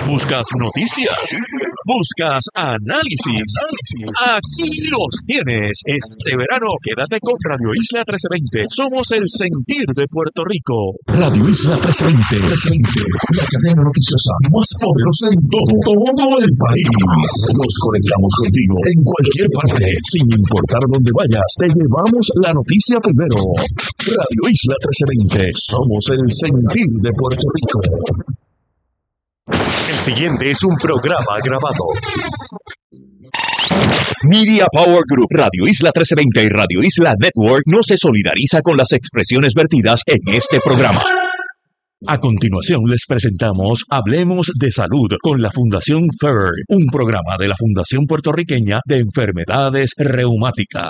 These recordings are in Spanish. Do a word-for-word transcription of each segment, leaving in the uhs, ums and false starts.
¿Buscas noticias? ¿Buscas análisis? Aquí los tienes. Este verano quédate con Radio Isla trece veinte. Somos el sentir de Puerto Rico. Radio Isla trece veinte. La cadena noticiosa más poderosa en todo, todo el país. Nos conectamos contigo en cualquier parte. Sin importar dónde vayas, te llevamos la noticia primero. Radio Isla trece veinte. Somos el sentir de Puerto Rico. El siguiente es un programa grabado. Media Power Group, Radio Isla trece veinte y Radio Isla Network no se solidariza con las expresiones vertidas en este programa. A continuación les presentamos Hablemos de Salud con la Fundación F E R, un programa de la Fundación Puertorriqueña de Enfermedades Reumáticas.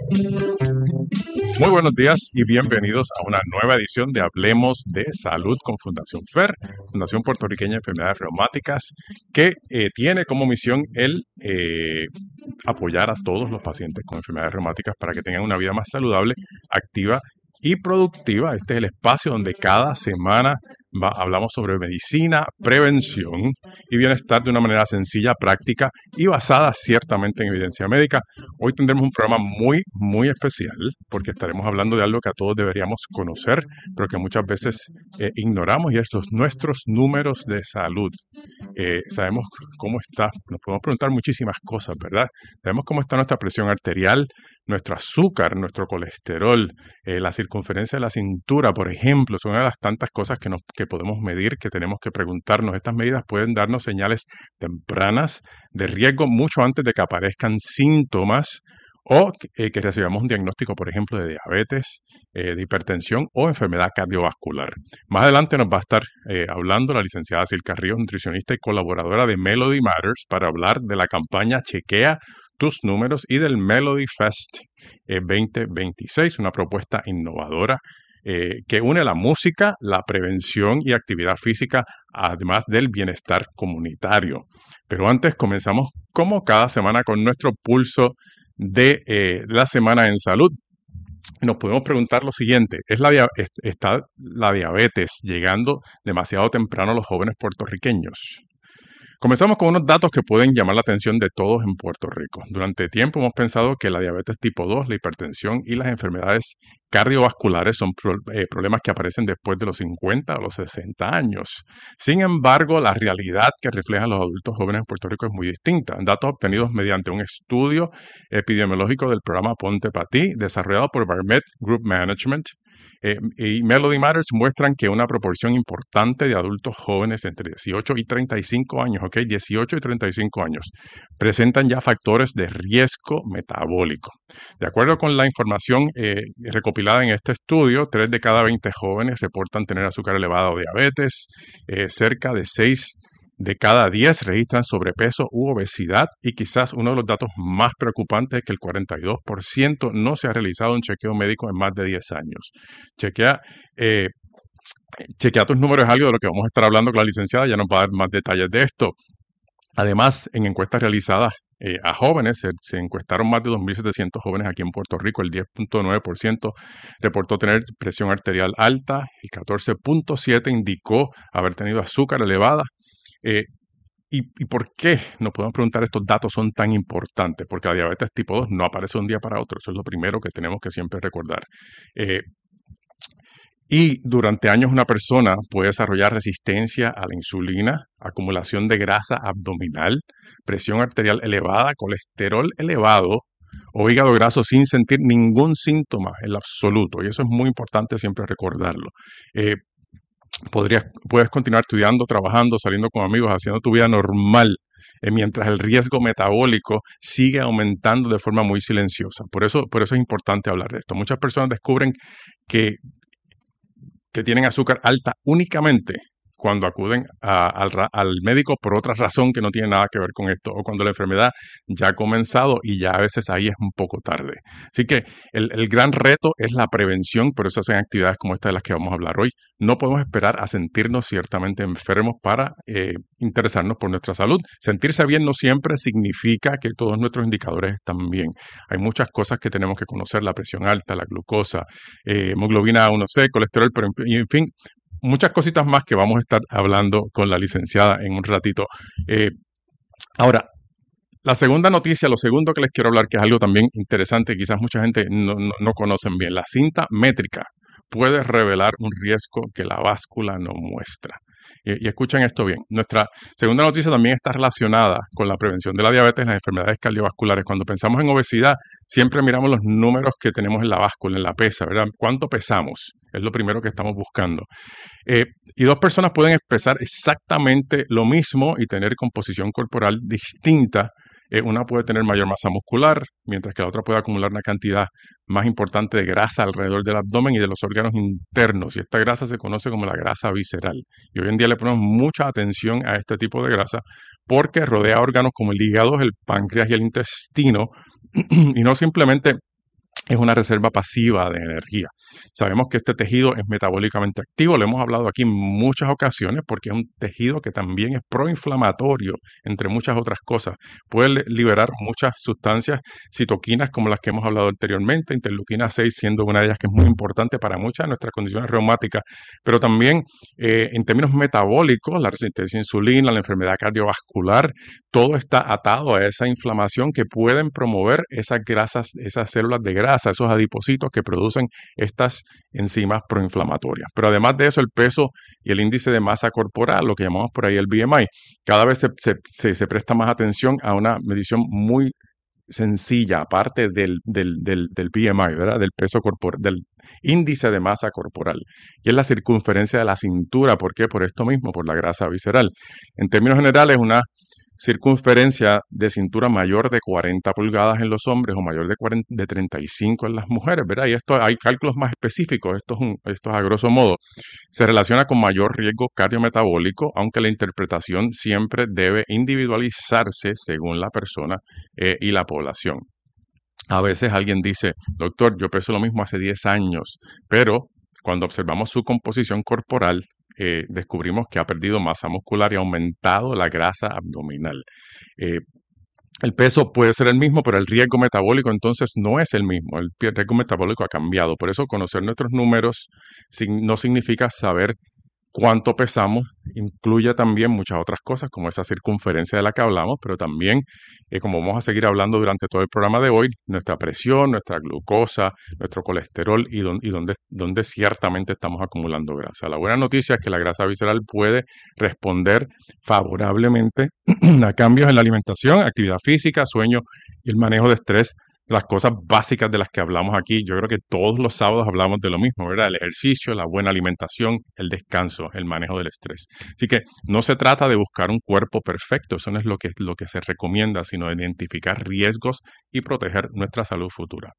Muy buenos días y bienvenidos a una nueva edición de Hablemos de Salud con Fundación F E R, Fundación Puertorriqueña de Enfermedades Reumáticas, que eh, tiene como misión el eh, apoyar a todos los pacientes con enfermedades reumáticas para que tengan una vida más saludable, activa y productiva. Este es el espacio donde cada semana va, hablamos sobre medicina, prevención y bienestar de una manera sencilla, práctica y basada ciertamente en evidencia médica. Hoy tendremos un programa muy, muy especial porque estaremos hablando de algo que a todos deberíamos conocer, pero que muchas veces eh, ignoramos, y estos nuestros números de salud. Eh, sabemos cómo está, nos podemos preguntar muchísimas cosas, ¿verdad? Sabemos cómo está nuestra presión arterial, nuestro azúcar, nuestro colesterol, eh, la circunferencia de la cintura, por ejemplo, son una de las tantas cosas que, nos, que podemos medir, que tenemos que preguntarnos. Estas medidas pueden darnos señales tempranas de riesgo mucho antes de que aparezcan síntomas o eh, que recibamos un diagnóstico, por ejemplo, de diabetes, eh, de hipertensión o enfermedad cardiovascular. Más adelante nos va a estar eh, hablando la licenciada Silka Ríos, nutricionista y colaboradora de Melody Matters, para hablar de la campaña Chequea tus números y del Melody Fest eh, veinte veintiséis, una propuesta innovadora eh, que une la música, la prevención y actividad física, además del bienestar comunitario. Pero antes comenzamos, como cada semana, con nuestro pulso de eh, la semana en salud. Nos podemos preguntar lo siguiente: ¿es la dia- ¿está la diabetes llegando demasiado temprano a los jóvenes puertorriqueños? Comenzamos con unos datos que pueden llamar la atención de todos en Puerto Rico. Durante tiempo hemos pensado que la diabetes tipo dos, la hipertensión y las enfermedades cardiovasculares son pro, eh, problemas que aparecen después de los cincuenta o los sesenta años. Sin embargo, la realidad que reflejan los adultos jóvenes en Puerto Rico es muy distinta. Datos obtenidos mediante un estudio epidemiológico del programa Ponte Pa' Ti, desarrollado por Barmet Group Management, Eh, y Melody Matters muestran que una proporción importante de adultos jóvenes entre dieciocho y treinta y cinco años, ¿ok? dieciocho y treinta y cinco años, presentan ya factores de riesgo metabólico. De acuerdo con la información eh, recopilada en este estudio, tres de cada veinte jóvenes reportan tener azúcar elevada o diabetes, eh, cerca de seis de cada diez registran sobrepeso u obesidad, y quizás uno de los datos más preocupantes es que el cuarenta y dos por ciento no se ha realizado un chequeo médico en más de diez años. Chequea, eh, chequea tus números es algo de lo que vamos a estar hablando con la licenciada, ya nos va a dar más detalles de esto. Además, en encuestas realizadas eh, a jóvenes, se, se encuestaron más de dos mil setecientos jóvenes aquí en Puerto Rico. El diez punto nueve por ciento reportó tener presión arterial alta, el catorce punto siete por ciento indicó haber tenido azúcar elevada. Eh, ¿y, ¿Y por qué nos podemos preguntar estos datos son tan importantes? Porque la diabetes tipo dos no aparece de un día para otro. Eso es lo primero que tenemos que siempre recordar. Eh, y durante años una persona puede desarrollar resistencia a la insulina, acumulación de grasa abdominal, presión arterial elevada, colesterol elevado o hígado graso sin sentir ningún síntoma en lo absoluto. Y eso es muy importante siempre recordarlo. Eh, Podrías, puedes continuar estudiando, trabajando, saliendo con amigos, haciendo tu vida normal, eh, mientras el riesgo metabólico sigue aumentando de forma muy silenciosa. Por eso, por eso es importante hablar de esto. Muchas personas descubren que, que tienen azúcar alta únicamente cuando acuden a, al, al médico por otra razón que no tiene nada que ver con esto, o cuando la enfermedad ya ha comenzado y ya a veces ahí es un poco tarde. Así que el, el gran reto es la prevención, por eso hacen actividades como esta de las que vamos a hablar hoy. No podemos esperar a sentirnos ciertamente enfermos para eh, interesarnos por nuestra salud. Sentirse bien no siempre significa que todos nuestros indicadores están bien. Hay muchas cosas que tenemos que conocer: la presión alta, la glucosa, eh, hemoglobina A uno C, colesterol, pero en, en fin, muchas cositas más que vamos a estar hablando con la licenciada en un ratito. Eh, ahora, la segunda noticia, lo segundo que les quiero hablar, que es algo también interesante, quizás mucha gente no, no, no conocen bien, la cinta métrica puede revelar un riesgo que la báscula no muestra. Y, y escuchen esto bien. Nuestra segunda noticia también está relacionada con la prevención de la diabetes y las enfermedades cardiovasculares. Cuando pensamos en obesidad, siempre miramos los números que tenemos en la báscula, en la pesa, ¿verdad? ¿Cuánto pesamos? Es lo primero que estamos buscando. Eh, y dos personas pueden expresar exactamente lo mismo y tener composición corporal distinta. Eh, una puede tener mayor masa muscular, mientras que la otra puede acumular una cantidad más importante de grasa alrededor del abdomen y de los órganos internos. Y esta grasa se conoce como la grasa visceral. Y hoy en día le ponemos mucha atención a este tipo de grasa porque rodea órganos como el hígado, el páncreas y el intestino, y no simplemente es una reserva pasiva de energía. Sabemos que este tejido es metabólicamente activo, lo hemos hablado aquí en muchas ocasiones porque es un tejido que también es proinflamatorio, entre muchas otras cosas. Puede liberar muchas sustancias citoquinas como las que hemos hablado anteriormente, interleuquina seis siendo una de ellas que es muy importante para muchas de nuestras condiciones reumáticas, pero también eh, en términos metabólicos, la resistencia a insulina, la enfermedad cardiovascular, todo está atado a esa inflamación que pueden promover esas grasas, esas células de grasa, esos adipocitos que producen estas enzimas proinflamatorias. Pero además de eso, el peso y el índice de masa corporal, lo que llamamos por ahí el B M I, cada vez se, se, se presta más atención a una medición muy sencilla, aparte del, del, del, del B M I, ¿verdad? Del peso corporal, del índice de masa corporal, y es la circunferencia de la cintura. ¿Por qué? Por esto mismo, por la grasa visceral. En términos generales, una circunferencia de cintura mayor de cuarenta pulgadas en los hombres o mayor de, cuarenta, de treinta y cinco en las mujeres, ¿verdad? Y esto hay cálculos más específicos, esto es, un, esto es a grosso modo. Se relaciona con mayor riesgo cardiometabólico, aunque la interpretación siempre debe individualizarse según la persona eh, y la población. A veces alguien dice, doctor, yo peso lo mismo hace diez años, pero cuando observamos su composición corporal, eh, descubrimos que ha perdido masa muscular y ha aumentado la grasa abdominal. Eh, el peso puede ser el mismo, pero el riesgo metabólico entonces no es el mismo. El riesgo metabólico ha cambiado. Por eso conocer nuestros números no significa saber cuánto pesamos, incluye también muchas otras cosas, como esa circunferencia de la que hablamos, pero también, eh, como vamos a seguir hablando durante todo el programa de hoy, nuestra presión, nuestra glucosa, nuestro colesterol y, don, y donde, donde ciertamente estamos acumulando grasa. La buena noticia es que la grasa visceral puede responder favorablemente a cambios en la alimentación, actividad física, sueño y el manejo de estrés. Las cosas básicas de las que hablamos aquí, yo creo que todos los sábados hablamos de lo mismo, ¿verdad? El ejercicio, la buena alimentación, el descanso, el manejo del estrés. Así que no se trata de buscar un cuerpo perfecto, eso no es lo que, lo que se recomienda, sino de identificar riesgos y proteger nuestra salud futura.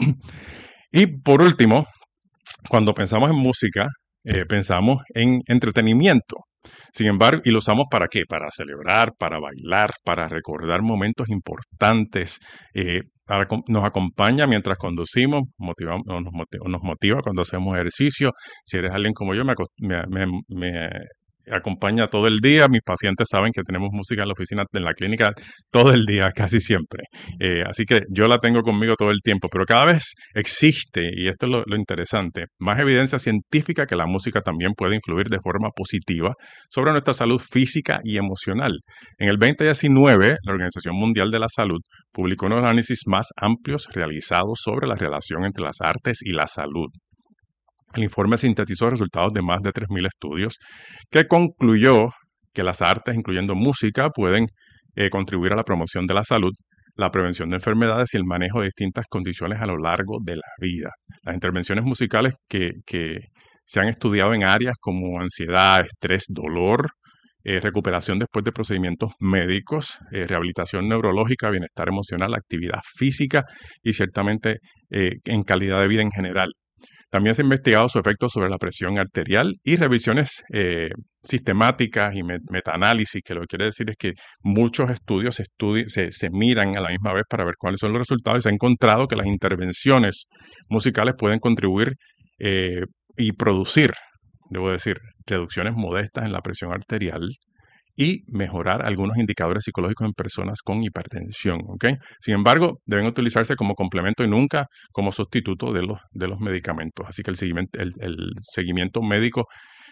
Y por último, cuando pensamos en música, eh, pensamos en entretenimiento. Sin embargo, ¿y lo usamos para qué? Para celebrar, para bailar, para recordar momentos importantes. Eh, nos acompaña mientras conducimos, motiva, nos, motiva, nos motiva cuando hacemos ejercicio. Si eres alguien como yo, me, me, me acompaña todo el día. Mis pacientes saben que tenemos música en la oficina, en la clínica, todo el día, casi siempre. Eh, así que yo la tengo conmigo todo el tiempo, pero cada vez existe, y esto es lo, lo interesante, más evidencia científica que la música también puede influir de forma positiva sobre nuestra salud física y emocional. En el veinte diecinueve, la Organización Mundial de la Salud publicó unos análisis más amplios realizados sobre la relación entre las artes y la salud. El informe sintetizó resultados de más de tres mil estudios que concluyó que las artes, incluyendo música, pueden eh, contribuir a la promoción de la salud, la prevención de enfermedades y el manejo de distintas condiciones a lo largo de la vida. Las intervenciones musicales que, que se han estudiado en áreas como ansiedad, estrés, dolor, eh, recuperación después de procedimientos médicos, eh, rehabilitación neurológica, bienestar emocional, actividad física y ciertamente eh, en calidad de vida en general. También se ha investigado su efecto sobre la presión arterial y revisiones eh, sistemáticas y met metaanálisis, que lo que quiere decir es que muchos estudios se, estudi se, se miran a la misma vez para ver cuáles son los resultados y se ha encontrado que las intervenciones musicales pueden contribuir eh, y producir, debo decir, reducciones modestas en la presión arterial y mejorar algunos indicadores psicológicos en personas con hipertensión, ¿ok? Sin embargo, deben utilizarse como complemento y nunca como sustituto de los, de los medicamentos. Así que el seguimiento, el, el seguimiento médico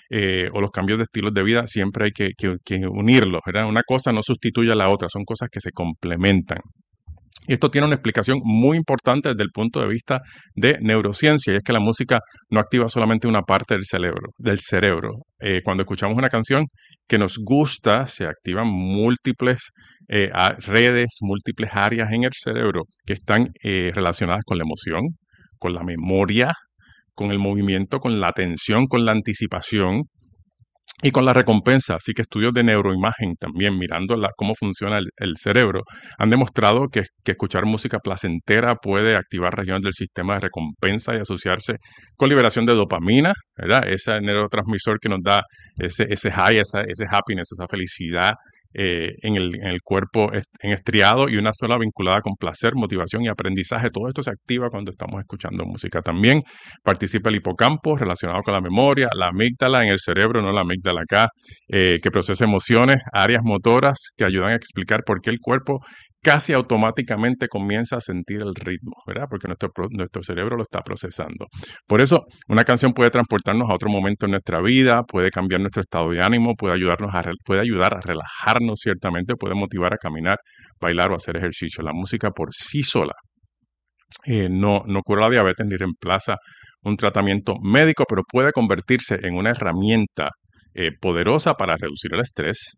eh, o los cambios de estilos de vida, siempre hay que, que, que unirlos, ¿verdad? Una cosa no sustituye a la otra, son cosas que se complementan. Y esto tiene una explicación muy importante desde el punto de vista de neurociencia, y es que la música no activa solamente una parte del cerebro. Del cerebro. Eh, cuando escuchamos una canción que nos gusta, se activan múltiples eh, redes, múltiples áreas en el cerebro que están eh, relacionadas con la emoción, con la memoria, con el movimiento, con la atención, con la anticipación y con la recompensa. Así que estudios de neuroimagen también, mirando la, cómo funciona el, el cerebro, han demostrado que, que escuchar música placentera puede activar regiones del sistema de recompensa y asociarse con liberación de dopamina, ¿verdad? Ese neurotransmisor que nos da ese, ese high, esa, ese happiness, esa felicidad eh, en, el, en el cuerpo en estriado, y una sola vinculada con placer, motivación y aprendizaje. Todo esto se activa cuando estamos escuchando música. También participa el hipocampo, relacionado con la memoria, la amígdala en el cerebro, no la amígdala acá, eh, que procesa emociones, áreas motoras que ayudan a explicar por qué el cuerpo casi automáticamente comienza a sentir el ritmo, ¿verdad? Porque nuestro, nuestro cerebro lo está procesando. Por eso, una canción puede transportarnos a otro momento en nuestra vida, puede cambiar nuestro estado de ánimo, puede ayudarnos a, puede ayudar a relajarnos ciertamente, puede motivar a caminar, bailar o hacer ejercicio. La música por sí sola eh, no, no cura la diabetes ni reemplaza un tratamiento médico, pero puede convertirse en una herramienta eh, poderosa para reducir el estrés,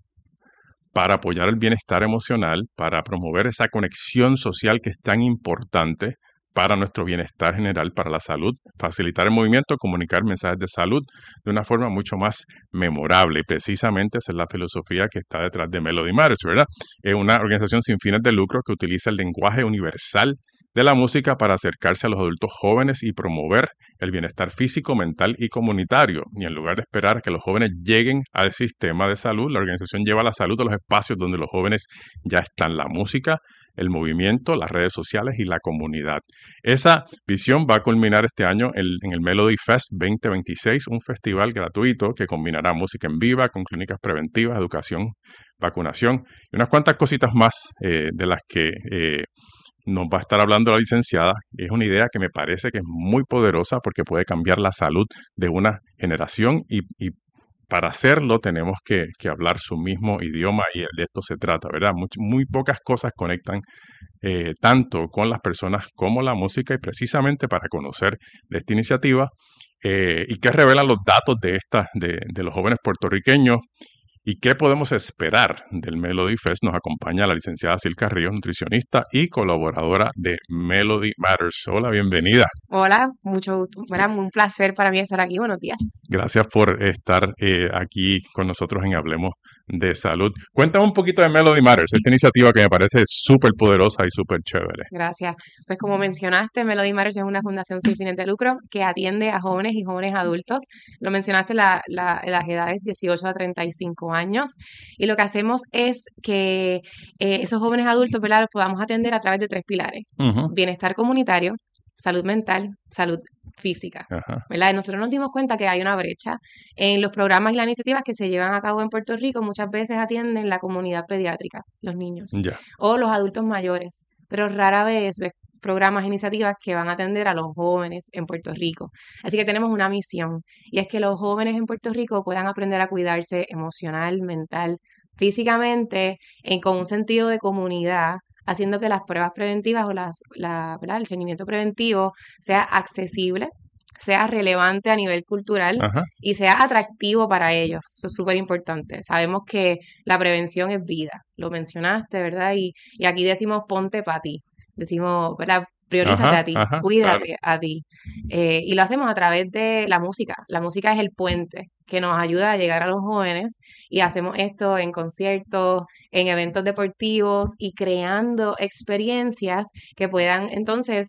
para apoyar el bienestar emocional, para promover esa conexión social que es tan importante para nuestro bienestar general, para la salud, facilitar el movimiento, comunicar mensajes de salud de una forma mucho más memorable. Y precisamente esa es la filosofía que está detrás de Melody Matters, ¿verdad? Es una organización sin fines de lucro que utiliza el lenguaje universal de la música para acercarse a los adultos jóvenes y promover el bienestar físico, mental y comunitario. Y en lugar de esperar a que los jóvenes lleguen al sistema de salud, la organización lleva la salud a los espacios donde los jóvenes ya están: la música, el movimiento, las redes sociales y la comunidad. Esa visión va a culminar este año en, en el Melody Fest veinte veintiséis, un festival gratuito que combinará música en viva con clínicas preventivas, educación, vacunación y unas cuantas cositas más eh, de las que eh, nos va a estar hablando la licenciada. Es una idea que me parece que es muy poderosa porque puede cambiar la salud de una generación, y, y para hacerlo tenemos que, que hablar su mismo idioma, y de esto se trata, ¿verdad? Muy, muy pocas cosas conectan eh, tanto con las personas como la música, y precisamente para conocer de esta iniciativa eh, y qué revelan los datos de, esta, de, de los jóvenes puertorriqueños y qué podemos esperar del Melody Fest, nos acompaña la licenciada Silka Ríos, nutricionista y colaboradora de Melody Matters. Hola, bienvenida. Hola, mucho gusto. Bueno, un placer para mí estar aquí. Buenos días. Gracias por estar eh, aquí con nosotros en Hablemos de Salud. Cuéntame un poquito de Melody Matters, esta iniciativa que me parece súper poderosa y súper chévere. Gracias. Pues como mencionaste, Melody Matters es una fundación sin fines de lucro que atiende a jóvenes y jóvenes adultos. Lo mencionaste, la, la, las edades dieciocho a treinta y cinco años. Y lo que hacemos es que eh, esos jóvenes adultos, ¿verdad?, los podamos atender a través de tres pilares. Uh-huh. Bienestar comunitario, salud mental, salud física, uh-huh. ¿verdad? Nosotros nos dimos cuenta que hay una brecha en los programas y las iniciativas que se llevan a cabo en Puerto Rico. Muchas veces atienden la comunidad pediátrica, los niños, yeah. o los adultos mayores, pero rara vez ves programas e iniciativas que van a atender a los jóvenes en Puerto Rico. Así que tenemos una misión, y es que los jóvenes en Puerto Rico puedan aprender a cuidarse emocional, mental, físicamente, en, con un sentido de comunidad, haciendo que las pruebas preventivas o las, la, ¿verdad? el seguimiento preventivo sea accesible, sea relevante a nivel cultural, ajá, y sea atractivo para ellos. Eso es súper importante. Sabemos que la prevención es vida, lo mencionaste, ¿verdad? Y, y aquí decimos ponte para ti, decimos, ¿verdad?, priorízate ajá, a ti, ajá, cuídate claro. a ti. Eh, y lo hacemos a través de la música. La música es el puente que nos ayuda a llegar a los jóvenes, y hacemos esto en conciertos, en eventos deportivos, y creando experiencias que puedan entonces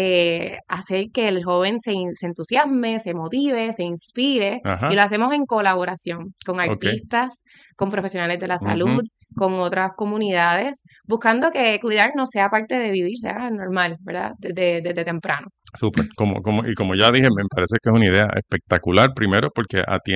eh, hacer que el joven se, se entusiasme, se motive, se inspire. Ajá. Y lo hacemos en colaboración con artistas, okay, con profesionales de la salud, uh-huh, con otras comunidades, buscando que cuidarnos sea parte de vivir, sea normal, ¿verdad?, desde, desde temprano. Súper, como, como, y como ya dije, me parece que es una idea espectacular, primero porque atiende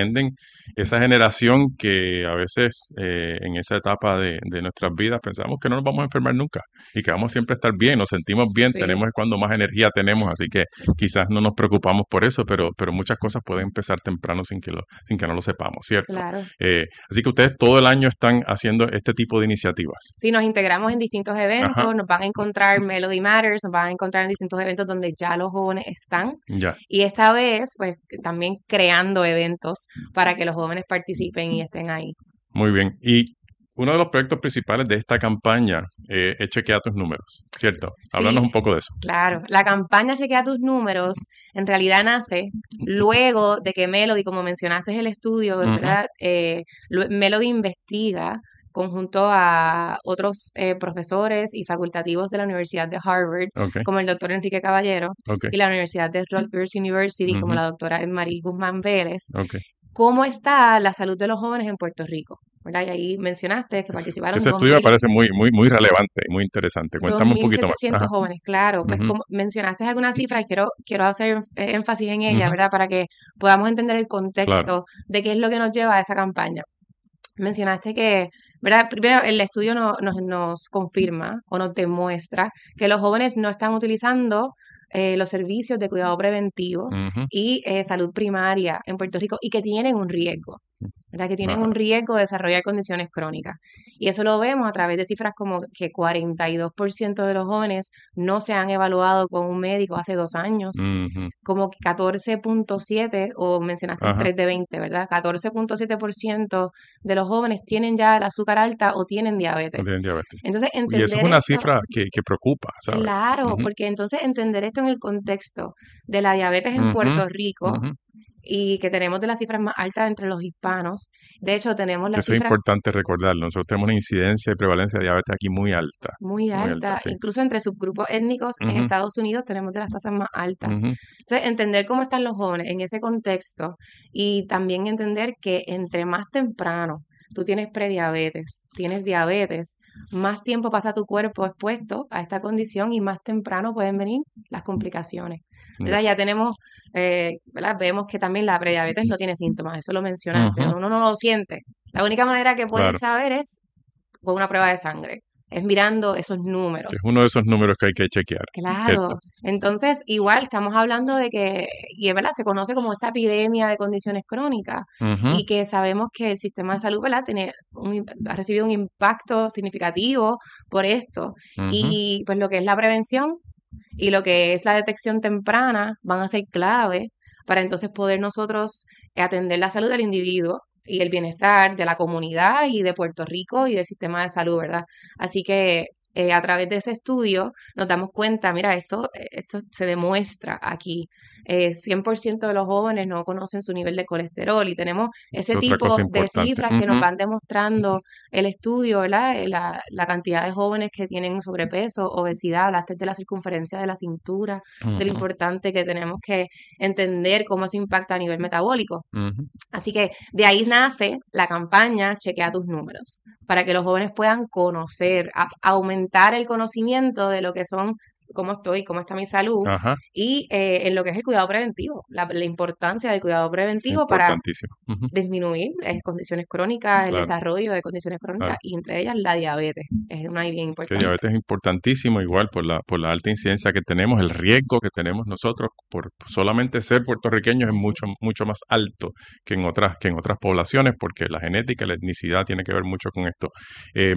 entienden esa generación que a veces eh, en esa etapa de, de nuestras vidas pensamos que no nos vamos a enfermar nunca y que vamos siempre a estar bien, nos sentimos bien, Sí, tenemos es cuando más energía tenemos, así que quizás no nos preocupamos por eso, pero, pero muchas cosas pueden empezar temprano sin que, lo, sin que no lo sepamos, ¿cierto? claro. Eh, así que ustedes todo el año están haciendo este tipo de iniciativas. Sí, nos integramos en distintos Ajá, eventos, nos van a encontrar Melody Matters, nos van a encontrar en distintos eventos donde ya los jóvenes están. ya. Y esta vez, pues también creando eventos para que los jóvenes participen y estén ahí. Muy bien. Y uno de los proyectos principales de esta campaña eh, es Chequea tus números, ¿cierto? Háblanos Sí, un poco de eso. claro. La campaña Chequea tus números en realidad nace luego de que Melody, como mencionaste el estudio, Ujú, ¿verdad? Eh, lu- Melody investiga conjunto a otros eh, profesores y facultativos de la Universidad de Harvard, ok, como el doctor Enrique Caballero, ok, y la Universidad de Rutgers University, como ujú, la doctora María Guzmán Vélez, ok. cómo está la salud de los jóvenes en Puerto Rico, ¿verdad? Y ahí mencionaste que Es- que participaron ese dos estudio me mil parece muy, muy, muy relevante y muy interesante. dos Cuéntame un mil poquito más. setecientos Ajá. jóvenes, claro, pues Ujú, como mencionaste algunas cifras, quiero, quiero hacer eh, énfasis en ella, ujú, ¿verdad? Para que podamos entender el claro. contexto de qué es lo que nos lleva a esa campaña. Mencionaste que, ¿verdad? Primero, el estudio no- nos, nos confirma o nos demuestra que los jóvenes no están utilizando eh, los servicios de cuidado preventivo Ujú, y eh, salud primaria en Puerto Rico y que tienen un riesgo, ¿verdad? Que tienen ajá. un riesgo de desarrollar condiciones crónicas. Y eso lo vemos a través de cifras como que cuarenta y dos por ciento de los jóvenes no se han evaluado con un médico hace dos años, Ujú, como que catorce punto siete, o mencionaste ajá. tres de veinte, ¿verdad? catorce punto siete por ciento de los jóvenes tienen ya el azúcar alta o tienen No diabetes. tienen diabetes. Entonces, Y eso es entender una esto, cifra que, que preocupa, ¿sabes? claro, Ujú, porque entonces entender esto en el contexto de la diabetes en ujú, Puerto Rico ujú. y que tenemos de las cifras más altas entre los hispanos. De hecho, tenemos Que las eso es cifras importante recordarlo. Nosotros tenemos una incidencia y prevalencia de diabetes aquí muy alta, muy muy alta, altas, sí. incluso entre subgrupos étnicos en Ujú, Estados Unidos tenemos de las tasas más altas. ujú, Entonces, entender cómo están los jóvenes en ese contexto y también entender que entre más temprano tú tienes prediabetes, tienes diabetes, más tiempo pasa tu cuerpo expuesto a esta condición y más temprano pueden venir las complicaciones. ya. ¿Verdad? Ya tenemos, eh, ¿verdad? Vemos que también la prediabetes no tiene síntomas, eso lo mencionaste, Ujú, uno no lo siente. La única manera que puedes claro. saber es con una prueba de sangre, es mirando esos Que es números. uno de esos números que hay que chequear, ¿cierto? Claro, entonces igual estamos hablando de que, y es verdad, se conoce como esta epidemia de condiciones crónicas Ujú, y que sabemos que el sistema de salud, ¿verdad? Tiene un im- ha recibido un impacto significativo por esto ujú, y pues lo que es la prevención y lo que es la detección temprana van a ser clave para entonces poder nosotros atender la salud del individuo y el bienestar de la comunidad y de Puerto Rico y del sistema de salud, ¿verdad? Así que eh, a través de ese estudio nos damos cuenta, mira, esto, eh, esto se demuestra aquí. Eh, cien por ciento de los jóvenes no conocen su nivel de colesterol y tenemos es ese otra cosa tipo de importante. cifras que nos Ujú, van demostrando el estudio, ¿verdad? Eh, La, la cantidad de jóvenes que tienen sobrepeso, obesidad, hablaste de la circunferencia de la cintura, de lo ujú, importante que tenemos que entender cómo eso impacta a nivel metabólico. ujú. Así que de ahí nace la campaña Chequea tus números, para que los jóvenes puedan conocer, a- aumentar el conocimiento de lo que son, cómo estoy, cómo está mi salud Ajá, y eh, en lo que es el cuidado preventivo, la, la importancia del cuidado es preventivo para importantísimo. Ujú, disminuir eh, condiciones crónicas, el claro, desarrollo de condiciones crónicas claro. y entre ellas la diabetes. Es una y bien Que importante. diabetes es importantísimo, igual por la, por la alta incidencia que tenemos, el riesgo que tenemos nosotros por solamente ser puertorriqueños es Así. mucho, mucho más alto que en otras, que en otras poblaciones, porque la genética y la etnicidad tiene que ver mucho con esto. Eh,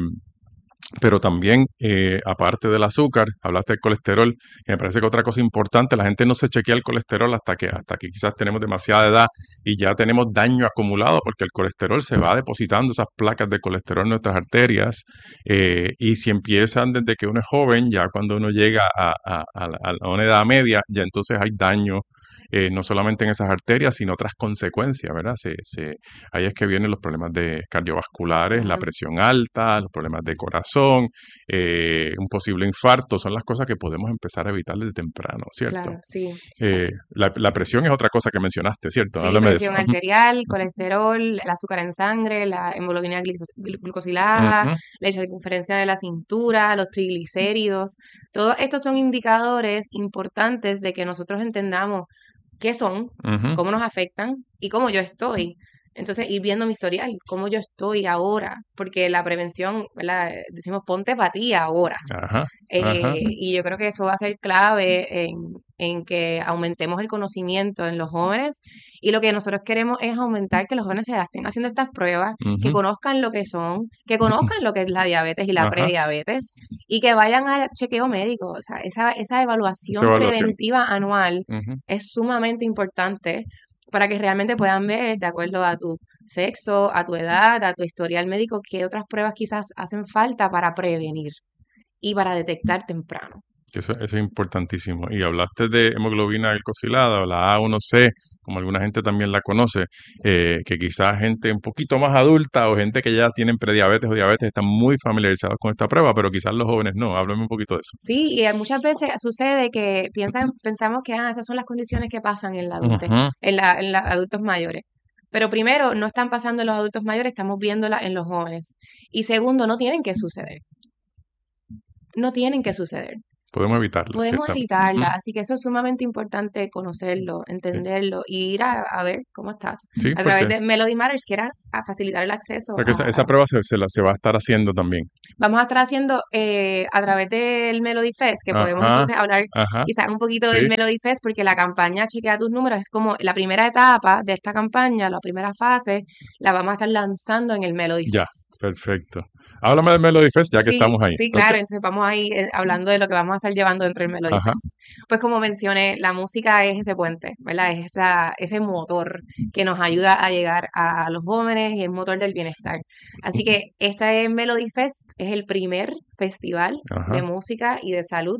pero también, eh, aparte del azúcar, hablaste del colesterol, y me parece que otra cosa importante, la gente no se chequea el colesterol hasta que, hasta que quizás tenemos demasiada edad y ya tenemos daño acumulado, porque el colesterol se va depositando, esas placas de colesterol en nuestras arterias, eh, y si empiezan desde que uno es joven, ya cuando uno llega a, a, a, la- a una edad media, ya entonces hay daño. Eh, no solamente en esas arterias, sino otras consecuencias, ¿verdad? Se, se, ahí es que vienen los problemas de cardiovasculares, la Claro, presión alta, los problemas de corazón, eh, un posible infarto, son las cosas que podemos empezar a evitar desde temprano, ¿cierto? claro, sí. Eh, Así. la, la presión es otra cosa que mencionaste, ¿cierto? Sí, Háblame de eso. presión arterial, colesterol, el azúcar en sangre, la hemoglobina glicos- glu- glucosilada, Ujú, la circunferencia de la cintura, los triglicéridos. Todos estos son indicadores importantes de que nosotros entendamos qué son, ujú, cómo nos afectan y cómo yo estoy. Entonces, ir viendo mi historial, cómo yo estoy ahora, porque la prevención, ¿verdad? Decimos, ponte para ti ahora. Ajá, Eh, ajá. y yo creo que eso va a ser clave en, en que aumentemos el conocimiento en los jóvenes. Y lo que nosotros queremos es aumentar que los jóvenes se estén haciendo estas pruebas, que Ujú. conozcan lo que son, que conozcan lo que es la diabetes y la Ajá. prediabetes, y que vayan al chequeo médico. O sea, esa, esa Esa evaluación evaluación. preventiva anual Ujú. es sumamente importante para que realmente puedan ver, de acuerdo a tu sexo, a tu edad, a tu historial médico, qué otras pruebas quizás hacen falta para prevenir y para detectar temprano. Eso, eso es importantísimo. Y hablaste de hemoglobina glicosilada o la A uno C, como alguna gente también la conoce, eh, que quizás gente un poquito más adulta o gente que ya tienen prediabetes o diabetes están muy familiarizados con esta prueba, pero quizás los jóvenes no. Háblame un poquito de eso. Sí, y hay muchas veces sucede que piensan, pensamos que ah, esas son las condiciones que pasan en la adultez, Ujú. en la, en los adultos mayores. Pero primero, no están pasando en los adultos mayores, estamos viéndola en los jóvenes. Y segundo, no tienen que suceder. No tienen que suceder. Podemos evitarlo, Podemos ciertamente. evitarla, Ujú. así que eso es sumamente importante conocerlo, Sí, entenderlo y ir a, a ver cómo estás sí, a través porque, de Melody Matters, que era a facilitar el acceso porque esa, a, a esa prueba se, se, la, se va a estar haciendo también. Vamos a estar haciendo eh, a través del Melody Fest, que podemos Ajá, entonces hablar ajá, quizás un poquito del sí, Melody Fest, porque la campaña Chequea tus números es como la primera etapa de esta campaña, la primera fase, la vamos a estar lanzando en el Melody ya, Fest. perfecto. Háblame de Melody Fest ya que Sí, estamos ahí. sí, Ok, claro, entonces vamos a ir eh, hablando de lo que vamos a estar llevando dentro del Melody ajá, Fest. Pues como mencioné, la música es ese puente, ¿verdad? Es esa, ese motor que nos ayuda a llegar a los jóvenes y el motor del bienestar. Así que este Melody Fest es el primer festival de ajá, música y de salud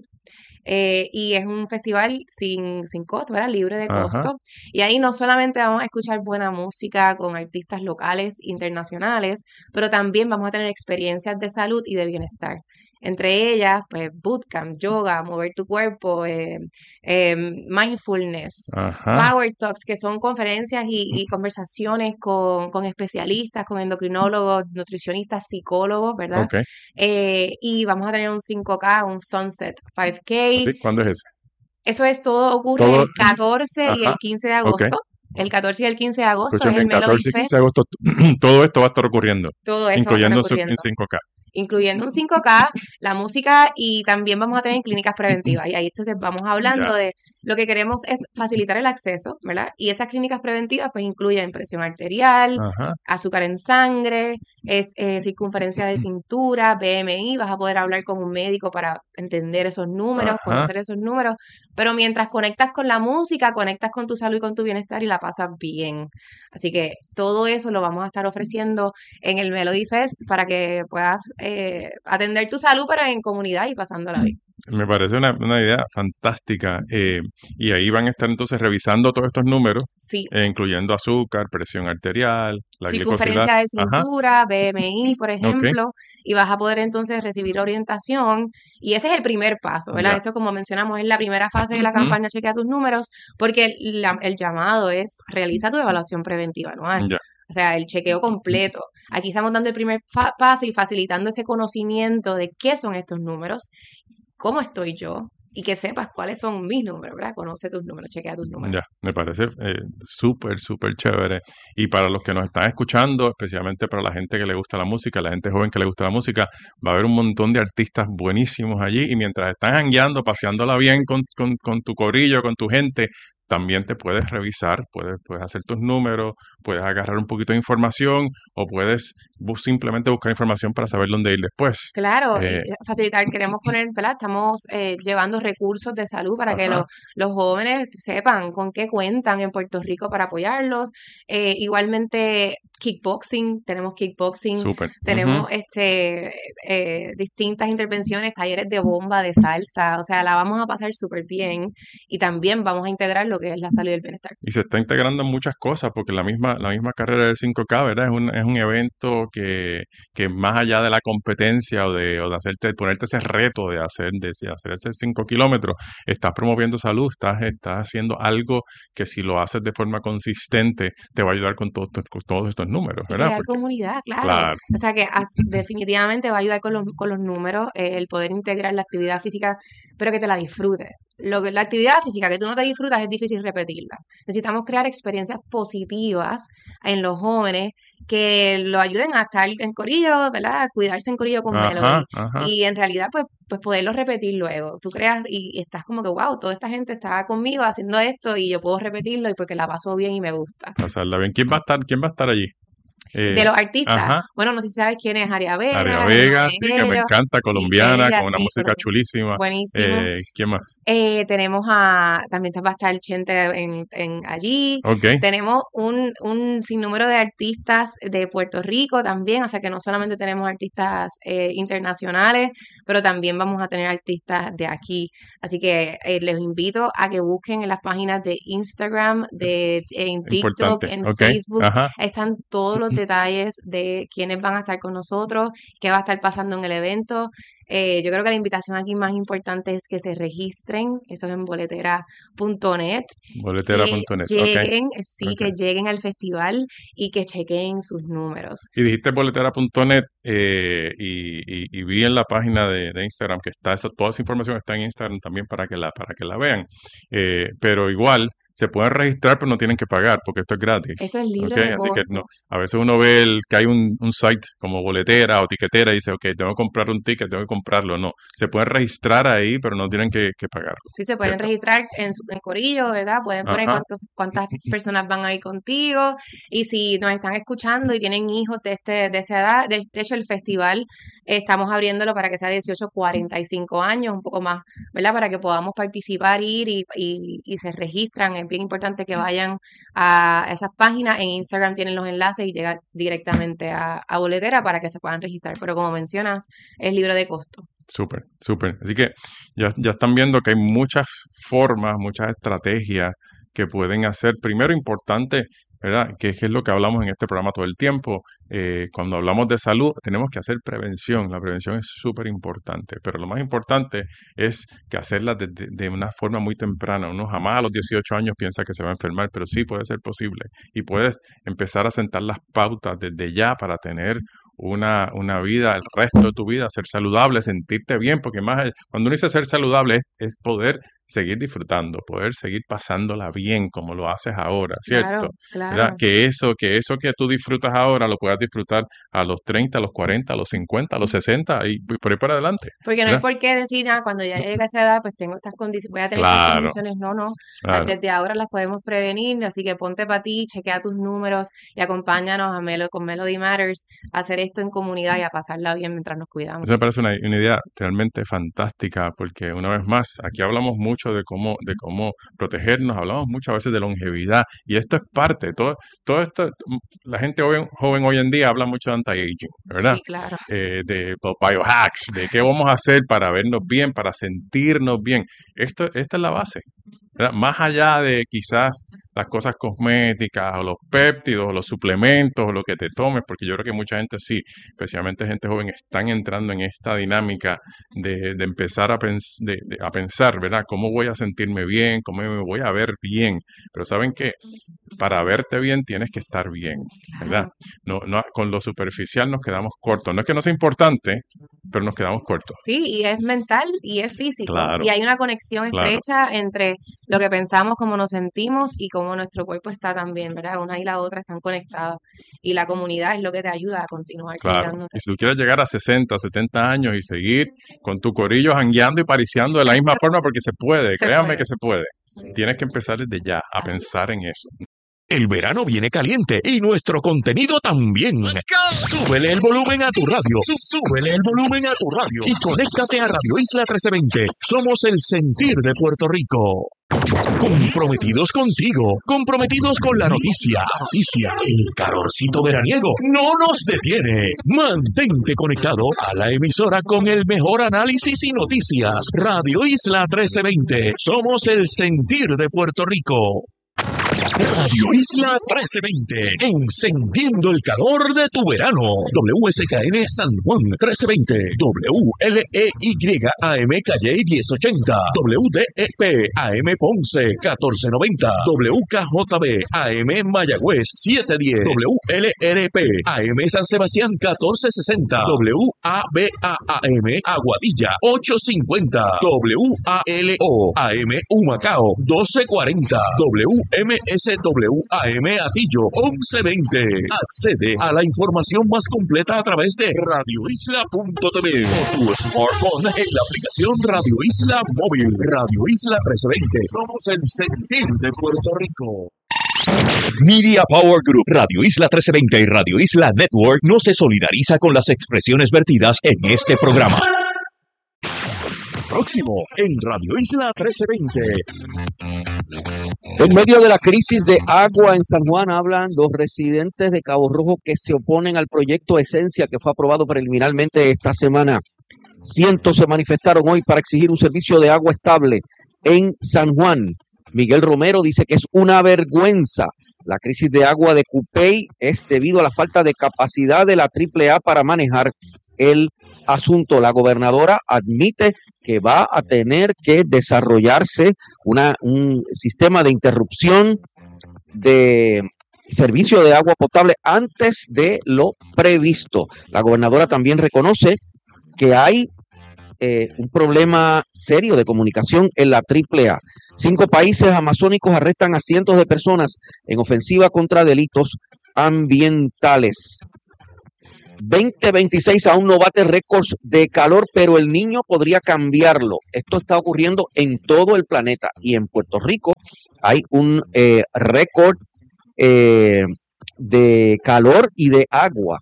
eh, y es un festival sin, sin costo, ¿verdad? Libre de ajá. costo. Y ahí no solamente vamos a escuchar buena música con artistas locales, internacionales, pero también vamos a tener experiencias de salud y de bienestar. Entre ellas, pues, bootcamp, yoga, mover tu cuerpo, eh, eh, mindfulness, Ajá, power talks, que son conferencias y, y conversaciones con, con especialistas, con endocrinólogos, nutricionistas, psicólogos, ¿verdad? ok. Eh, y vamos a tener un cinco K, un Sunset cinco K. ¿Así? ¿Cuándo es ese? Eso es todo, ocurre Todo, el catorce y ajá, el quince de ok. agosto. El catorce y el quince de agosto Escucha es el bien, Melody catorce y quince de Fest. agosto, todo esto va a estar ocurriendo, Todo esto va a estar incluyendo un su- un ocurriendo, cinco K. incluyendo un cinco K, la música y también vamos a tener clínicas preventivas. Y ahí entonces vamos Ya, hablando de lo que queremos es facilitar el acceso, ¿verdad? Y esas clínicas preventivas pues incluyen presión arterial, ajá, azúcar en sangre, es eh, circunferencia de cintura, B M I, vas a poder hablar con un médico para entender esos números, ajá. conocer esos números, pero mientras conectas con la música, conectas con tu salud y con tu bienestar y la pasas bien. Así que todo eso lo vamos a estar ofreciendo en el Melody Fest para que puedas eh, atender tu salud, pero en comunidad y pasándola bien. Me parece una, una idea fantástica. eh, y ahí van a estar entonces revisando todos estos números, Sí, eh, incluyendo azúcar, presión arterial, la glicosilada. circunferencia de Ajá, cintura, B M I, por ok, ejemplo, y vas a poder entonces recibir orientación. Y ese es el primer paso, ¿verdad? ya. Esto, como mencionamos, es la primera fase de la Ujú, campaña Chequea tus números, porque el, la- el llamado es realiza tu evaluación preventiva anual. ya. O sea, el chequeo completo. Aquí estamos dando el primer fa- paso y facilitando ese conocimiento de qué son estos números, cómo estoy yo, y que sepas cuáles son mis números, ¿verdad? Conoce tus números, chequea tus números. Ya, me parece eh, súper, súper chévere. Y para los que nos están escuchando, especialmente para la gente que le gusta la música, la gente joven que le gusta la música, va a haber un montón de artistas buenísimos allí. Y mientras están jangueando, paseándola bien con, con, con tu corillo, con tu gente, también te puedes revisar, puedes, puedes hacer tus números, puedes agarrar un poquito de información o puedes bus- simplemente buscar información para saber dónde ir después. Claro, y Eh, facilitar, queremos poner, ¿verdad? Estamos eh, llevando recursos de salud para que ajá, lo- los jóvenes sepan con qué cuentan en Puerto Rico para apoyarlos. Eh, igualmente, kickboxing, tenemos kickboxing, súper. Ujú. tenemos este eh, distintas intervenciones, talleres de bomba, de salsa, o sea, la vamos a pasar súper bien y también vamos a integrar lo que es la salud y el bienestar. Y se está integrando en muchas cosas, porque la misma, la misma carrera del cinco K, ¿verdad? Es un, es un evento que, que más allá de la competencia o de, o de hacerte, ponerte ese reto de hacer, de, de hacer ese cinco kilómetros, estás promoviendo salud, estás, estás haciendo algo que si lo haces de forma consistente, te va a ayudar con, todos con todos estos números, Y ¿verdad? crear Porque, comunidad, claro. claro, O sea que as- definitivamente va a ayudar con los, con los números, eh, el poder integrar la actividad física, pero que te la disfrutes. lo que, la actividad física que tú no te disfrutas es difícil repetirla. Necesitamos crear experiencias positivas en los jóvenes que lo ayuden a estar en corillo, ¿verdad? A cuidarse en corillo con Melody. Ajá, ajá. Y en realidad, pues, pues poderlo repetir luego. Tú creas y, y estás como que, wow, toda esta gente está conmigo haciendo esto y yo puedo repetirlo y porque la paso bien y me gusta. Pasarla bien. ¿Quién va a estar, quién va a estar allí? De Eh, los artistas, ajá. bueno, no sé si sabes quién es Aria Vega, Aria uno Vega, de sí, que me ellos. encanta, Sí, colombiana, ella, con una sí, música pero chulísima. buenísimo. Eh, ¿quién más? Eh, tenemos a, también va a estar Chente en, en allí. Ok, Tenemos un, un sinnúmero de artistas de Puerto Rico también, o sea que no solamente tenemos artistas eh, internacionales, pero también vamos a tener artistas de aquí. Así que eh, les invito a que busquen en las páginas de Instagram, de, en TikTok, importante. en Ok, Facebook. ajá. Están todos los detalles de quiénes van a estar con nosotros, qué va a estar pasando en el evento. Eh, yo creo que la invitación aquí más importante es que se registren, eso es en boletera punto net, boletera que punto net, ok, lleguen, sí, ok. que lleguen al festival y que chequeen sus números. Y dijiste boletera punto net eh, y, y, y vi en la página de, de Instagram que está esa, toda esa información está en Instagram también para que la, para que la vean. Eh, pero igual se pueden registrar, pero no tienen que pagar porque esto es gratis. Esto es libre ¿Ok? de Así que costo. no, a veces uno ve el, que hay un, un site como boletera o tiquetera y dice, ok, tengo que comprar un ticket, tengo que comprarlo. No, se pueden registrar ahí, pero no tienen que, que pagarlo. Sí, se pueden ¿Cierto? registrar en, su, en Corillo, ¿verdad? Pueden poner Ajá. cuántos, cuántas personas van a ir contigo. Y si nos están escuchando y tienen hijos de este de esta edad, de, de hecho el festival eh, estamos abriéndolo para que sea dieciocho a cuarenta y cinco años, un poco más, ¿verdad? Para que podamos participar, ir y, y, y se registran. Es bien importante que vayan a esas páginas. En Instagram tienen los enlaces y llega directamente a, a Boletera para que se puedan registrar. Pero como mencionas, es libre de costo. Súper, súper. Así que ya, ya están viendo que hay muchas formas, muchas estrategias que pueden hacer. Primero, importante, ¿verdad? Que es lo que hablamos en este programa todo el tiempo. Eh, cuando hablamos de salud, tenemos que hacer prevención. La prevención es súper importante, pero lo más importante es que hacerla de, de, de una forma muy temprana. Uno jamás a los dieciocho años piensa que se va a enfermar, pero sí puede ser posible. Y puedes empezar a sentar las pautas desde ya para tener una, una vida, el resto de tu vida, ser saludable, sentirte bien, porque más cuando uno dice ser saludable es, es poder seguir disfrutando, poder seguir pasándola bien como lo haces ahora, ¿cierto? Claro, ¿Verdad? claro. Que eso, que eso que tú disfrutas ahora lo puedas disfrutar a los treinta, a los cuarenta, a los cincuenta, a los sesenta y por ahí para adelante, Porque no hay ¿verdad? por qué decir, ah, cuando ya llegue a esa edad, pues tengo estas condiciones, voy a tener estas Claro, condiciones. No, no. claro. Desde ahora las podemos prevenir, así que ponte para ti, chequea tus números y acompáñanos a Melo, con Melody Matters a hacer esto en comunidad y a pasarla bien mientras nos cuidamos. Eso me parece una, una idea realmente fantástica porque una vez más, aquí hablamos mucho de cómo, de cómo protegernos, hablamos mucho a veces de longevidad y esto es parte, todo, todo esto, la gente joven, joven hoy en día habla mucho de anti-aging, ¿verdad? Sí, claro. Eh, de biohacks, de qué vamos a hacer para vernos bien, para sentirnos bien. Esto, esta es la base, ¿verdad? Más allá de quizás las cosas cosméticas o los péptidos o los suplementos o lo que te tomes, porque yo creo que mucha gente sí, especialmente gente joven, están entrando en esta dinámica de, de empezar a, pens de, de, a pensar, ¿verdad? ¿Cómo voy a sentirme bien? ¿Cómo me voy a ver bien? Pero ¿saben qué? Para verte bien tienes que estar bien, ¿verdad? No, no, con lo superficial nos quedamos cortos. No es que no sea importante, pero nos quedamos cortos. Sí, y es mental y es físico. Claro, y hay una conexión claro. estrecha entre lo que pensamos, cómo nos sentimos y cómo nuestro cuerpo está también, ¿verdad? Una y la otra están conectadas. Y la comunidad es lo que te ayuda a continuar Claro. cuidándote. Y si tú quieres llegar a sesenta, setenta años y seguir con tu corillo jangueando y pariciando de la misma forma, porque se puede, Se créanme puede. que se puede. Sí. Tienes que empezar desde ya a Así es. pensar en eso. El verano viene caliente y nuestro contenido también. Súbele el volumen a tu radio. Sú- Súbele el volumen a tu radio. Y conéctate a Radio Isla trece veinte. Somos el sentir de Puerto Rico. Comprometidos contigo. Comprometidos con la noticia. Noticia. El calorcito veraniego no nos detiene. Mantente conectado a la emisora con el mejor análisis y noticias. Radio Isla trece veinte. Somos el sentir de Puerto Rico. Radio Isla trece veinte, encendiendo el calor de tu verano. W S K N San Juan trece veinte, W L E Y A M Calle diez ochenta, W D E P A M Ponce catorce noventa, W K J B A M Mayagüez siete diez, W L R P A M San Sebastián catorce sesenta, W A B A A M Aguadilla ocho cincuenta, W A L O A M Humacao doce cuarenta, W M S W A M Atillo once veinte. Accede a la información más completa a través de radio isla punto t v o tu smartphone en la aplicación Radio Isla Móvil. Radio Isla trece veinte. Somos el sentir de Puerto Rico. Media Power Group, Radio Isla trece veinte y Radio Isla Network no se solidariza con las expresiones vertidas en este programa. Próximo en Radio Isla trece veinte. En medio de la crisis de agua en San Juan, hablan los residentes de Cabo Rojo que se oponen al proyecto Esencia que fue aprobado preliminarmente esta semana. Cientos se manifestaron hoy para exigir un servicio de agua estable en San Juan. Miguel Romero dice que es una vergüenza. La crisis de agua de Cupey es debido a la falta de capacidad de la triple A para manejar el asunto. La gobernadora admite que va a tener que desarrollarse una, un sistema de interrupción de servicio de agua potable antes de lo previsto. La gobernadora también reconoce que hay eh, un problema serio de comunicación en la triple A. Cinco países amazónicos arrestan a cientos de personas en ofensiva contra delitos ambientales. veinte veintiséis aún no bate récords de calor, pero el Niño podría cambiarlo. Esto está ocurriendo en todo el planeta y en Puerto Rico hay un eh, récord eh, de calor y de agua,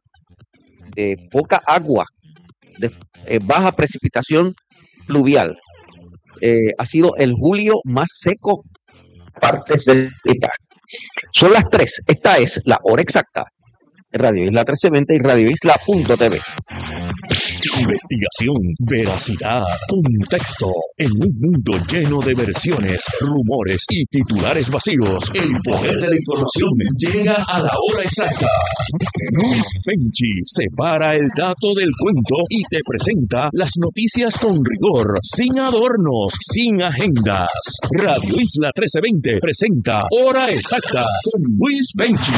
de poca agua, de eh, baja precipitación pluvial. Eh, ha sido el julio más seco partes del planeta. Son las tres. Esta es la hora exacta. Radio Isla trece veinte y Radio Isla punto t v. Investigación, veracidad, contexto. En un mundo lleno de versiones, rumores y titulares vacíos, el poder de la información llega a la hora exacta. Luis Penchi separa el dato del cuento y te presenta las noticias con rigor, sin adornos, sin agendas. Radio Isla trece veinte presenta Hora Exacta con Luis Penchi.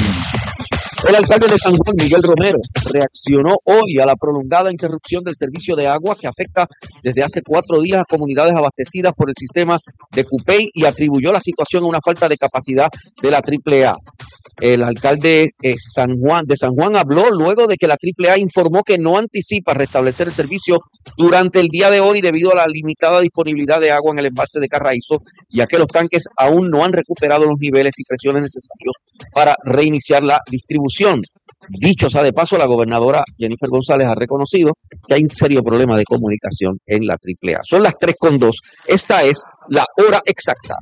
El alcalde de San Juan, Miguel Romero, reaccionó hoy a la prolongada interrupción del servicio de agua que afecta desde hace cuatro días a comunidades abastecidas por el sistema de Cupey y atribuyó la situación a una falta de capacidad de la triple A. El alcalde eh, San Juan, de San Juan habló luego de que la triple A informó que no anticipa restablecer el servicio durante el día de hoy debido a la limitada disponibilidad de agua en el embalse de Carraízo, ya que los tanques aún no han recuperado los niveles y presiones necesarios para reiniciar la distribución. Dicho sea de paso, la gobernadora Jennifer González ha reconocido que hay un serio problema de comunicación en la triple A. Son las tres con dos. Esta es la hora exacta.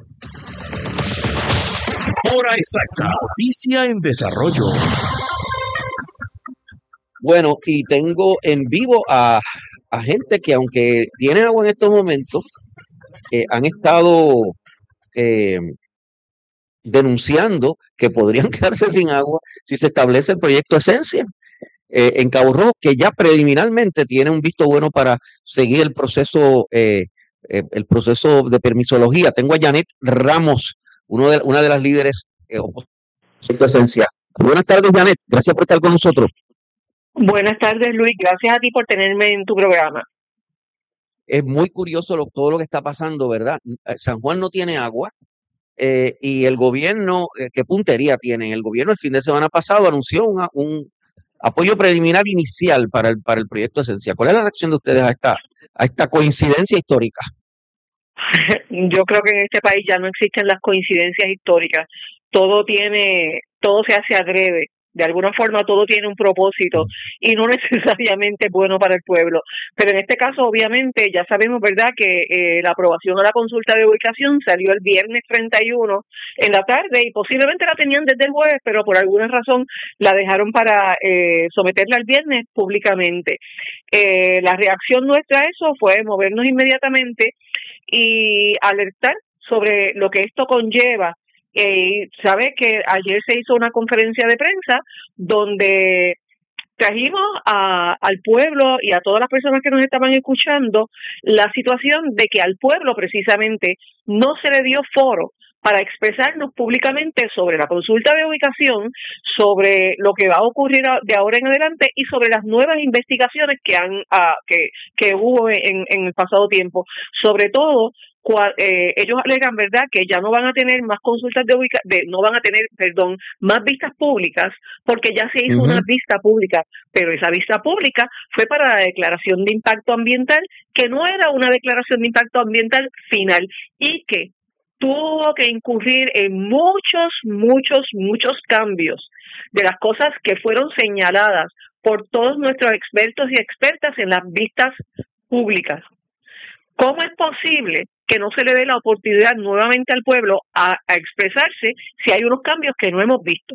Hora exacta. Noticia en desarrollo. Bueno, y tengo en vivo a, a gente que aunque tiene agua en estos momentos, eh, han estado eh, denunciando que podrían quedarse sin agua si se establece el proyecto Esencia eh, en Cabo Rojo, que ya preliminarmente tiene un visto bueno para seguir el proceso, eh, eh, el proceso de permisología. Tengo a Janet Ramos, uno de, una de las líderes eh, proyecto Esencia. Buenas tardes, Janet. Gracias por estar con nosotros. Buenas tardes, Luis. Gracias a ti por tenerme en tu programa. Es muy curioso lo, todo lo que está pasando, ¿verdad? San Juan no tiene agua eh, y el gobierno, eh, ¿qué puntería tiene? El gobierno el fin de semana pasado anunció una, un apoyo preliminar inicial para el, para el proyecto Esencia. ¿Cuál es la reacción de ustedes a esta, a esta coincidencia histórica? Yo creo que en este país ya no existen las coincidencias históricas. Todo tiene, todo se hace adrede. De alguna forma todo tiene un propósito y no necesariamente es bueno para el pueblo. Pero en este caso, obviamente, ya sabemos, ¿verdad?, que eh, la aprobación a la consulta de ubicación salió el viernes treinta y uno en la tarde y posiblemente la tenían desde el jueves, pero por alguna razón la dejaron para eh, someterla el viernes públicamente. Eh, la reacción nuestra a eso fue movernos inmediatamente y alertar sobre lo que esto conlleva Eh, sabe que ayer se hizo una conferencia de prensa donde trajimos a, al pueblo y a todas las personas que nos estaban escuchando la situación de que al pueblo precisamente no se le dio foro para expresarnos públicamente sobre la consulta de ubicación, sobre lo que va a ocurrir de ahora en adelante y sobre las nuevas investigaciones que han uh, que, que hubo en, en el pasado tiempo. Sobre todo, cual, eh, ellos alegan, ¿verdad?, que ya no van a tener más consultas de ubicación, no van a tener, perdón, más vistas públicas, porque ya se hizo uh-huh. una vista pública, pero esa vista pública fue para la declaración de impacto ambiental, que no era una declaración de impacto ambiental final, y que tuvo que incurrir en muchos, muchos, muchos cambios de las cosas que fueron señaladas por todos nuestros expertos y expertas en las vistas públicas. ¿Cómo es posible que no se le dé la oportunidad nuevamente al pueblo a, a expresarse si hay unos cambios que no hemos visto?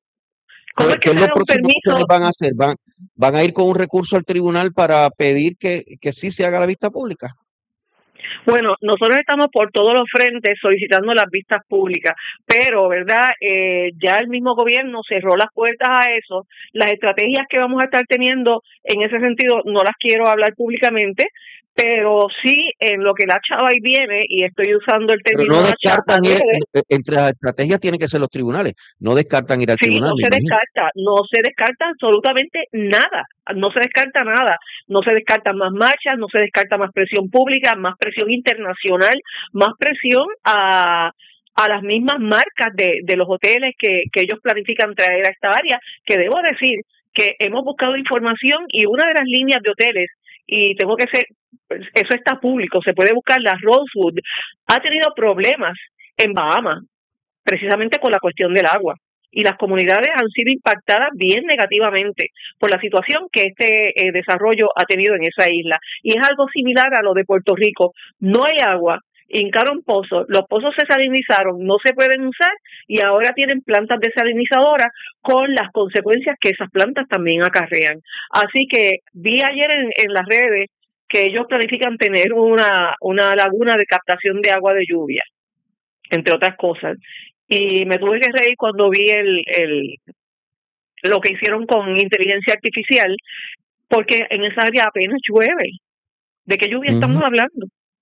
¿Cómo es que ¿Qué se los da un próximos permiso? van a hacer? ¿Van, van a ir con un recurso al tribunal para pedir que, que sí se haga la vista pública? Bueno, nosotros estamos por todos los frentes solicitando las vistas públicas, pero, ¿verdad? Eh, ya el mismo gobierno cerró las puertas a eso. Las estrategias que vamos a estar teniendo en ese sentido no las quiero hablar públicamente, pero sí en lo que la chava ahí viene, y estoy usando el término Pero no la chava, descartan ir, viene, entre las estrategias tienen que ser los tribunales, no descartan ir al sí, tribunal. no me se imagino. descarta, no se descarta absolutamente nada, no se descarta nada, no se descartan más marchas, no se descarta más presión pública, más presión internacional, más presión a a las mismas marcas de, de los hoteles que, que ellos planifican traer a esta área, que debo decir que hemos buscado información y una de las líneas de hoteles, y tengo que ser, eso está público, se puede buscar, la Rosewood, ha tenido problemas en Bahamas, precisamente con la cuestión del agua. Y las comunidades han sido impactadas bien negativamente por la situación que este eh, desarrollo ha tenido en esa isla. Y es algo similar a lo de Puerto Rico. No hay agua, hincaron pozos, los pozos se salinizaron, no se pueden usar y ahora tienen plantas desalinizadoras con las consecuencias que esas plantas también acarrean. Así que vi ayer en, en las redes que ellos planifican tener una, una laguna de captación de agua de lluvia, entre otras cosas. Y me tuve que reír cuando vi el, el lo que hicieron con inteligencia artificial, porque en esa área apenas llueve. ¿De qué lluvia uh-huh. estamos hablando?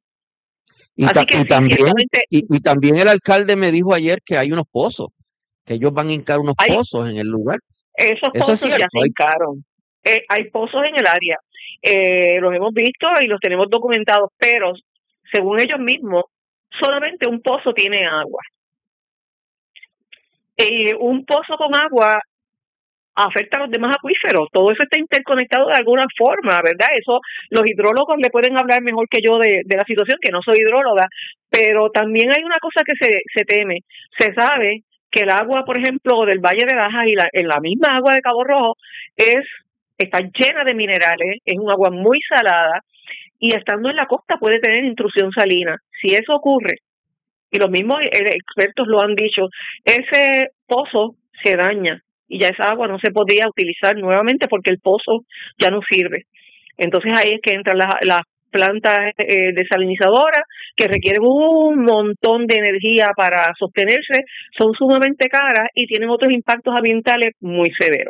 Y, ta- que, y, sí, también, ciertamente, y, y también el alcalde me dijo ayer que hay unos pozos, que ellos van a hincar unos hay, pozos en el lugar. Esos Eso pozos es ya se hincaron. Eh, hay pozos en el área. Eh, los hemos visto y los tenemos documentados, pero según ellos mismos, solamente un pozo tiene agua. Y un pozo con agua afecta a los demás acuíferos. Todo eso está interconectado de alguna forma, ¿verdad? Eso los hidrólogos le pueden hablar mejor que yo de, de la situación, que no soy hidróloga, pero también hay una cosa que se, se teme. Se sabe que el agua, por ejemplo, del Valle de Lajas y la, en la misma agua de Cabo Rojo es está llena de minerales, es un agua muy salada y estando en la costa puede tener intrusión salina. Si eso ocurre, y los mismos expertos lo han dicho, ese pozo se daña y ya esa agua no se podría utilizar nuevamente porque el pozo ya no sirve. Entonces ahí es que entran las, las plantas eh, desalinizadoras que requieren un montón de energía para sostenerse, son sumamente caras y tienen otros impactos ambientales muy severos.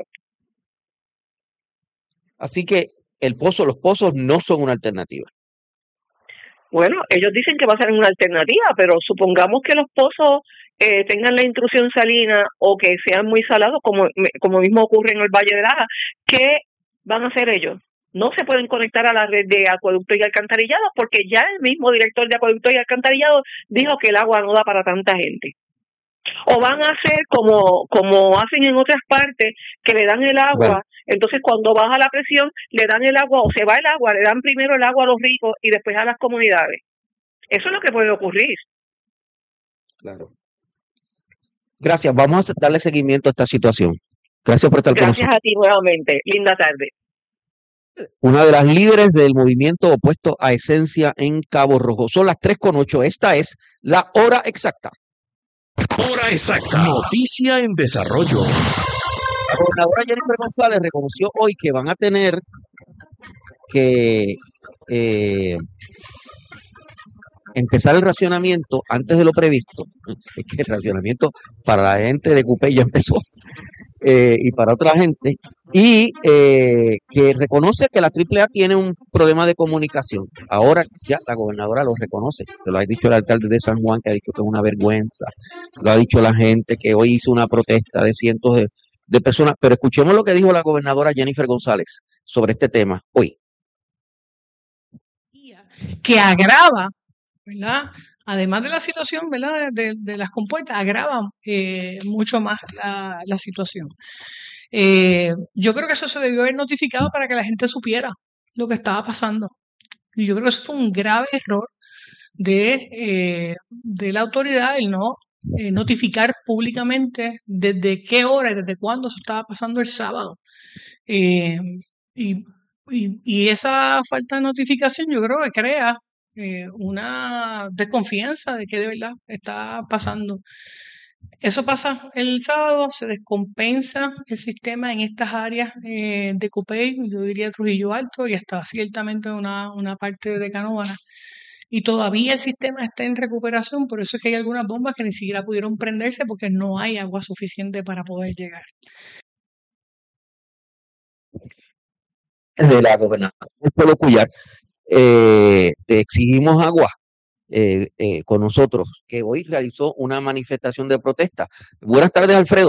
Así que el pozo, los pozos no son una alternativa. Bueno, ellos dicen que va a ser una alternativa, pero supongamos que los pozos eh, tengan la intrusión salina o que sean muy salados, como, como mismo ocurre en el Valle de Lajas. ¿Qué van a hacer ellos? No se pueden conectar a la red de acueductos y alcantarillados porque ya el mismo director de acueductos y alcantarillados dijo que el agua no da para tanta gente. O van a hacer como, como hacen en otras partes, que le dan el agua, bueno. Entonces cuando baja la presión, le dan el agua o se va el agua, le dan primero el agua a los ricos y después a las comunidades. Eso es lo que puede ocurrir. Claro. Gracias, vamos a darle seguimiento a esta situación. Gracias por estar con nosotros. Gracias a ti nuevamente. Linda tarde. Una de las líderes del movimiento opuesto a Esencia en Cabo Rojo. Son las tres con ocho. Esta es la hora exacta. Hora exacta. Noticia en desarrollo. La gobernadora Jennifer González reconoció hoy que van a tener que eh, empezar el racionamiento antes de lo previsto. Es que el racionamiento para la gente de Cupey ya empezó, eh, y para otra gente, y eh, que reconoce que la Triple A tiene un problema de comunicación. Ahora ya la gobernadora lo reconoce, se lo ha dicho el alcalde de San Juan, que ha dicho que es una vergüenza, lo ha dicho la gente que hoy hizo una protesta de cientos de, de personas, pero escuchemos lo que dijo la gobernadora Jennifer González sobre este tema hoy. Que agrava, ¿verdad? Además de la situación, ¿verdad? De, de las compuertas, agrava eh, mucho más la, la situación. Eh, yo creo que eso se debió haber notificado para que la gente supiera lo que estaba pasando. Y yo creo que eso fue un grave error de, eh, de la autoridad, el no eh, notificar públicamente desde qué hora y desde cuándo eso estaba pasando el sábado. Eh, y, y, y esa falta de notificación yo creo que crea eh, una desconfianza de que de verdad está pasando. Eso pasa el sábado, se descompensa el sistema en estas áreas eh, de Cupey, yo diría Trujillo Alto y hasta ciertamente una, una parte de Canóvana. Y todavía el sistema está en recuperación, por eso es que hay algunas bombas que ni siquiera pudieron prenderse porque no hay agua suficiente para poder llegar. De la gobernadora del pueblo Cuyar, eh, te exigimos agua eh, eh, con nosotros, que hoy realizó una manifestación de protesta. Buenas tardes, Alfredo.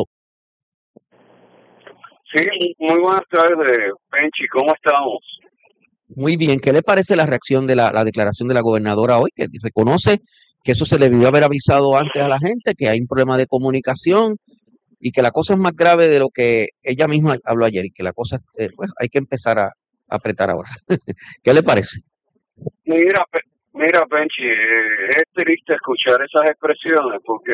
Sí, muy buenas tardes, Penchi, ¿cómo estamos? Muy bien, ¿qué le parece la reacción de la, la declaración de la gobernadora hoy, que reconoce que eso se le debió haber avisado antes a la gente, que hay un problema de comunicación y que la cosa es más grave de lo que ella misma habló ayer y que la cosa, eh, pues hay que empezar a, a apretar ahora? ¿Qué le parece? Mira, Pe- mira, Penchi, eh, es triste escuchar esas expresiones porque